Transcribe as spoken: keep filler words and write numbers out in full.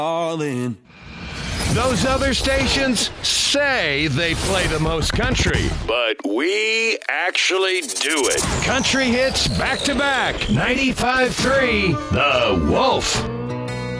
all in. Those other stations say they play the most country, but we actually do it. Country hits back to back. ninety-five point three The Wolf.